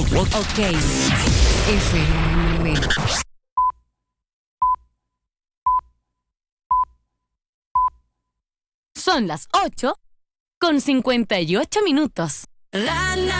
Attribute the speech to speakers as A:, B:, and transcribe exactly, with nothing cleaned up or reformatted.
A: Ok. F M. Son las ocho con cincuenta y ocho minutos.
B: La, la,